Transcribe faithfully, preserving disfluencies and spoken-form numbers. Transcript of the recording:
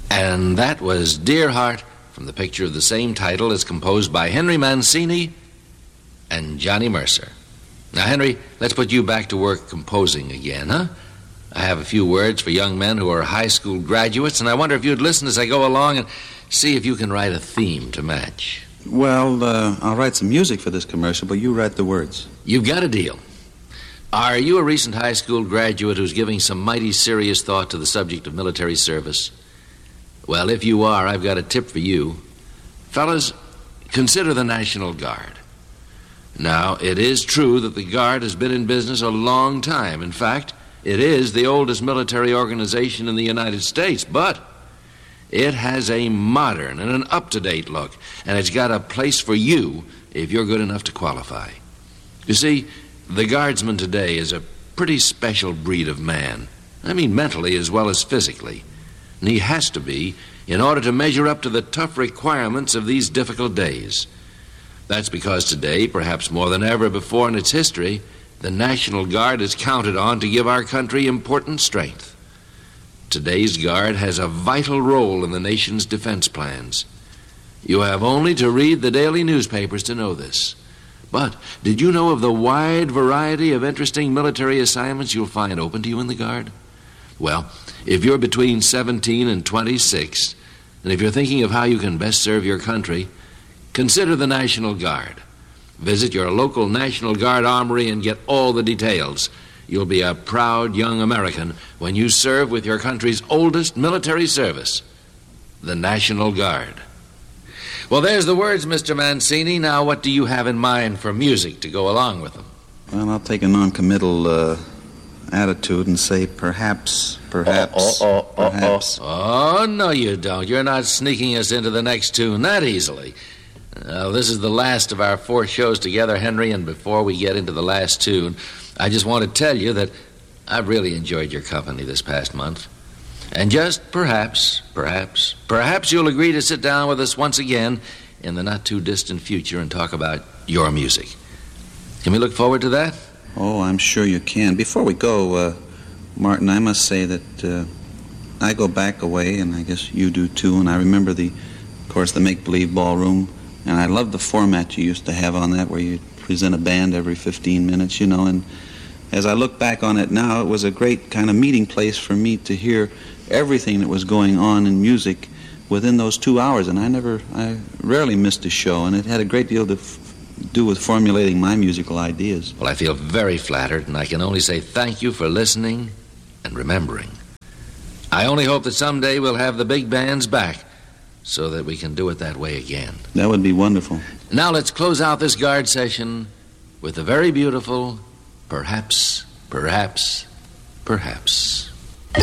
And that was Dear Heart from the picture of the same title, as composed by Henry Mancini and Johnny Mercer. Now, Henry, let's put you back to work composing again, huh? I have a few words for young men who are high school graduates, and I wonder if you'd listen as I go along and see if you can write a theme to match. Well, uh, I'll write some music for this commercial, but you write the words. You've got a deal. Are you a recent high school graduate who's giving some mighty serious thought to the subject of military service? Well, if you are, I've got a tip for you. Fellas, consider the National Guard. Now, it is true that the Guard has been in business a long time. In fact, it is the oldest military organization in the United States, but it has a modern and an up-to-date look, and it's got a place for you if you're good enough to qualify. You see, the Guardsman today is a pretty special breed of man. I mean, mentally as well as physically. And he has to be in order to measure up to the tough requirements of these difficult days. That's because today, perhaps more than ever before in its history, the National Guard is counted on to give our country important strength. Today's Guard has a vital role in the nation's defense plans. You have only to read the daily newspapers to know this. But did you know of the wide variety of interesting military assignments you'll find open to you in the Guard? Well, if you're between seventeen and twenty-six, and if you're thinking of how you can best serve your country, consider the National Guard. Visit your local National Guard armory and get all the details. You'll be a proud young American when you serve with your country's oldest military service, the National Guard. Well, there's the words, Mister Mancini. Now, what do you have in mind for music to go along with them? Well, I'll take a non-committal uh, attitude and say perhaps, perhaps, oh, oh, oh, perhaps. Oh, oh. oh, no, you don't. You're not sneaking us into the next tune that easily. Uh, this is the last of our four shows together, Henry, and before we get into the last tune, I just want to tell you that I've really enjoyed your company this past month. And just perhaps, perhaps, perhaps you'll agree to sit down with us once again in the not-too-distant future and talk about your music. Can we look forward to that? Oh, I'm sure you can. Before we go, uh, Martin, I must say that uh, I go back away, and I guess you do too, and I remember, the, of course, the Make-Believe Ballroom. And I love the format you used to have on that, where you present a band every fifteen minutes, you know. And as I look back on it now, it was a great kind of meeting place for me to hear everything that was going on in music within those two hours. And I never, I rarely missed a show, and it had a great deal to f- do with formulating my musical ideas. Well, I feel very flattered, and I can only say thank you for listening and remembering. I only hope that someday we'll have the big bands back, so that we can do it that way again. That would be wonderful. Now let's close out this Guard session with the very beautiful Perhaps, Perhaps, Perhaps.